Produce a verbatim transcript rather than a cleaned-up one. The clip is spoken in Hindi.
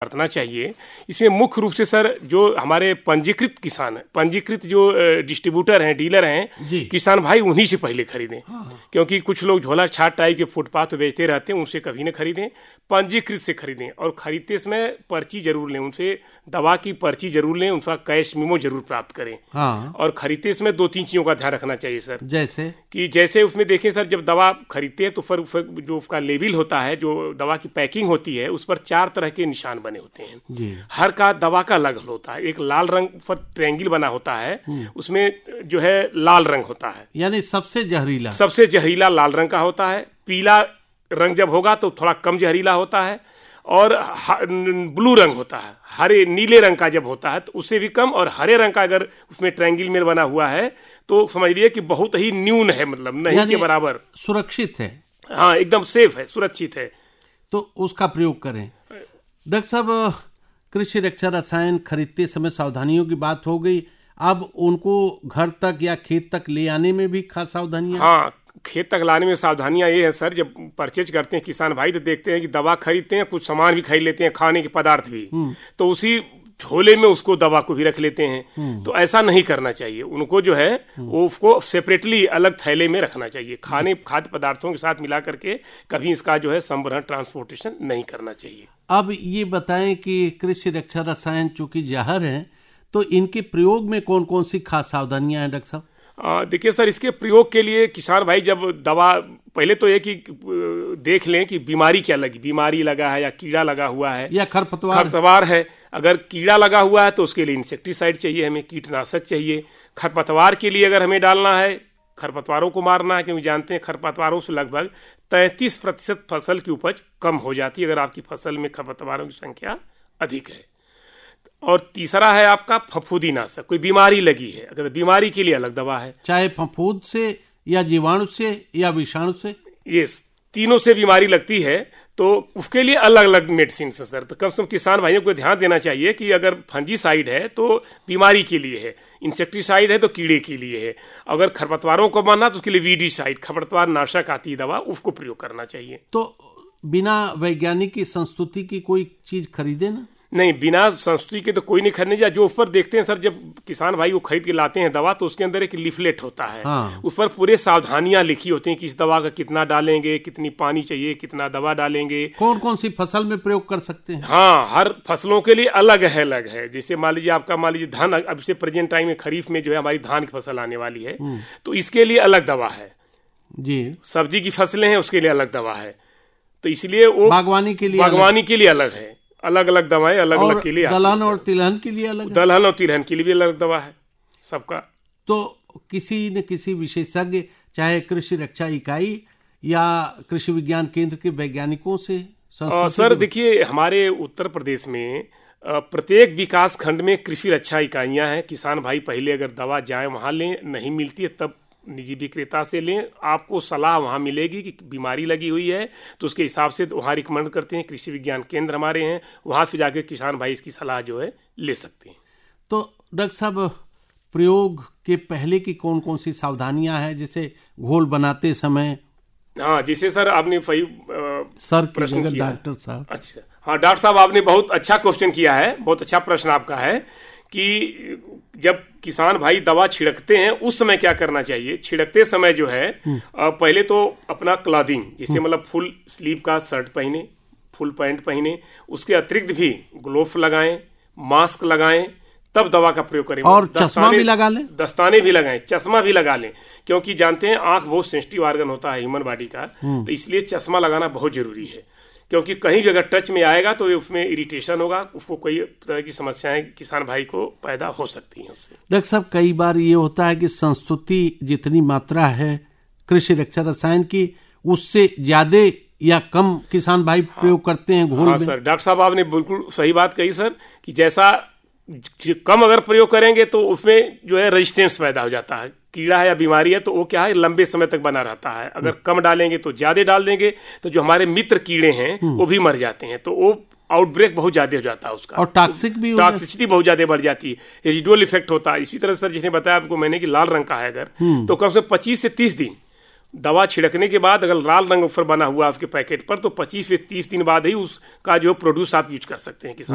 बरतना चाहिए। इसमें मुख्य रूप से सर जो हमारे पंजीकृत किसान हैं, पंजीकृत जो डिस्ट्रीब्यूटर हैं, डीलर हैं, किसान भाई उन्हीं से पहले खरीदें। हाँ। क्योंकि कुछ लोग झोला छाट टाइप के फुटपाथ पे बेचते रहते हैं, उनसे कभी न खरीदें, पंजीकृत से खरीदें। और खरीदते समय पर्ची जरूर लें, उनसे दवा की पर्ची जरूर लें, उनका कैश मेमो जरूर प्राप्त करें। हाँ। और खरीदते समय दो तीन चीजों का ध्यान रखना चाहिए सर, जैसे कि जैसे उसमें देखें सर, जब दवा खरीदते हैं तो फिर जो उसका लेबल होता है, जो दवा की पैकिंग होती है, उस पर चार तरह के निशान बने होते हैं जी। हर का दवा का अलग होता है। एक लाल रंग पर ट्रायंगल बना होता है, उसमें जो है लाल रंग होता है, यानी सबसे जहरीला सबसे जहरीला लाल रंग का होता है। पीला रंग जब होगा तो थोड़ा कम जहरीला होता है, और ब्लू रंग होता है, हरे नीले रंग का जब होता है तो उससे भी कम, और हरे रंग का अगर उसमें ट्रायंगल में बना हुआ है तो समझ लीजिए कि बहुत ही न्यून है, मतलब नहीं के बराबर, सुरक्षित है। हाँ, एकदम सेफ है, सुरक्षित है, तो उसका प्रयोग करें। डॉक्टर साहब, कृषि रक्षा रसायन खरीदते समय सावधानियों की बात हो गई, अब उनको घर तक या खेत तक ले आने में भी खास सावधानियां। हाँ, खेत तक लाने में सावधानियां ये है सर, जब परचेज करते हैं किसान भाई तो देखते हैं कि दवा खरीदते हैं, कुछ सामान भी खरीद लेते हैं, खाने के पदार्थ भी, तो उसी झोले में उसको दवा को भी रख लेते हैं। तो ऐसा नहीं करना चाहिए, उनको जो है वो उसको सेपरेटली अलग थैले में रखना चाहिए। खाने खाद्य पदार्थों के साथ मिला करके कभी इसका जो है संवहन ट्रांसपोर्टेशन नहीं करना चाहिए। अब ये बताएं कि कृषि रक्षा रसायन चूंकि जहर है, तो इनके प्रयोग में कौन कौन सी खास सावधानियां हैं डॉक्टर साहब? देखिए सर, इसके प्रयोग के लिए किसान भाई जब दवा, पहले तो ये कि देख लें कि बीमारी क्या लगी, बीमारी लगा है या कीड़ा लगा हुआ है या खरपतवार खरपतवार है। अगर कीड़ा लगा हुआ है तो उसके लिए इंसेक्टिसाइड चाहिए, हमें कीटनाशक चाहिए। खरपतवार के लिए अगर हमें डालना है, खरपतवारों को मारना है, क्योंकि जानते हैं खरपतवारों से लगभग तैंतीस प्रतिशत फसल की उपज कम हो जाती है अगर आपकी फसल में खरपतवारों की संख्या अधिक है। और तीसरा है आपका फफूंदी नाशक, कोई बीमारी लगी है, अगर बीमारी के लिए अलग दवा है, चाहे फफूंद से या जीवाणु से या विषाणु से, ये तीनों से बीमारी लगती है तो उसके लिए अलग अलग मेडिसिन है सर। तो कम से कम किसान भाइयों को ध्यान देना चाहिए कि अगर फंजीसाइड है तो बीमारी के लिए है, इंसेक्टिसाइड है तो कीड़े के लिए है, अगर खरपतवारों को मारना तो उसके लिए वीडीसाइड, खरपतवार नाशक आती है दवा, उसको प्रयोग करना चाहिए। तो बिना वैज्ञानिक की संस्तुति की कोई चीज खरीदे ना? नहीं, बिना संस्तुति के तो कोई नहीं खरीदने जा। जो उस पर देखते हैं सर, जब किसान भाई वो खरीद के लाते हैं दवा, तो उसके अंदर एक लिफलेट होता है। हाँ। उस पर पूरे सावधानियां लिखी होती हैं कि इस दवा का कितना डालेंगे, कितनी पानी चाहिए, कितना दवा डालेंगे, कौन कौन सी फसल में प्रयोग कर सकते हैं। हाँ, हर फसलों के लिए अलग है अलग है। जैसे मान लीजिए आपका, मान लीजिए धान, अब से प्रेजेंट टाइम में खरीफ में जो है हमारी धान की फसल आने वाली है, तो इसके लिए अलग दवा है जी। सब्जी की फसलें हैं उसके लिए अलग दवा है, तो इसलिए वो बागवानी के लिए बागवानी के लिए अलग है, अलग अलग दवाएं अलग अलग के लिए। दलहन और तिलहन के लिए अलग, दलहन और तिलहन के लिए भी अलग दवा है सबका। तो किसी न किसी विशेषज्ञ, चाहे कृषि रक्षा इकाई या कृषि विज्ञान केंद्र के वैज्ञानिकों से आ, सर देखिए, हमारे उत्तर प्रदेश में प्रत्येक विकास खंड में कृषि रक्षा इकाइयां हैं। किसान भाई पहले अगर दवा जाए वहां लें, नहीं मिलती है तब निजी विक्रेता से लें, आपको सलाह वहाँ मिलेगी कि बीमारी लगी हुई है तो उसके हिसाब से वहाँ रिकमेंड करते हैं। कृषि विज्ञान केंद्र हमारे हैं, वहाँ से जाकर किसान भाई इसकी सलाह जो है ले सकते हैं। तो डॉक्टर साहब, प्रयोग के पहले की कौन कौन सी सावधानियां हैं, जैसे घोल बनाते समय? हाँ, जैसे सर आपने सही सर प्रश्न किया डॉक्टर साहब। अच्छा, हाँ डॉक्टर साहब, आपने बहुत अच्छा क्वेश्चन किया है, बहुत अच्छा प्रश्न आपका है कि जब किसान भाई दवा छिड़कते हैं उस समय क्या करना चाहिए। छिड़कते समय जो है पहले तो अपना क्लॉथिंग, जैसे मतलब फुल स्लीव का शर्ट पहने, फुल पैंट पहने, उसके अतिरिक्त भी ग्लोव्स लगाएं, मास्क लगाएं, तब दवा का प्रयोग करें। और चश्मा भी लगा लें, दस्ताने भी लगाएं, चश्मा भी लगा लें, क्योंकि जानते हैं आंख बहुत सेंसिटिव ऑर्गन होता है ह्यूमन बॉडी का, तो इसलिए चश्मा लगाना बहुत जरूरी है, क्योंकि कहीं भी अगर टच में आएगा तो उसमें इरिटेशन होगा, उसको कोई तरह की समस्याएं किसान भाई को पैदा हो सकती हैं उससे। डॉक्टर साहब, कई बार ये होता है कि संस्तुति जितनी मात्रा है कृषि रक्षा रसायन की, उससे ज्यादा या कम किसान भाई हाँ, प्रयोग करते हैं घोल। हाँ में। सर, डॉक्टर साहब आपने बिल्कुल सही बात कही सर, कि जैसा कम अगर प्रयोग करेंगे तो उसमें जो है रेजिस्टेंस पैदा हो जाता है, कीड़ा है या बीमारी है तो वो क्या है लंबे समय तक बना रहता है। अगर कम डालेंगे तो ज्यादा डाल देंगे तो जो हमारे मित्र कीड़े हैं वो भी मर जाते हैं, तो वो आउटब्रेक बहुत ज्यादा हो जाता है उसका, और टॉक्सिक भी टॉक्सिसिटी बहुत ज्यादा बढ़ जाती है, रेजिडुअल इफेक्ट होता है। इसी तरह सर जिसने बताया आपको मैंने कि लाल रंग का है अगर, तो कम से कम पच्चीस से तीस दिन दवा छिड़कने के बाद अगर लाल रंग ऊपर बना हुआ उसके पैकेट पर, तो पच्चीस से तीस दिन बाद ही उसका जो प्रोड्यूस आप यूज कर सकते हैं किसान।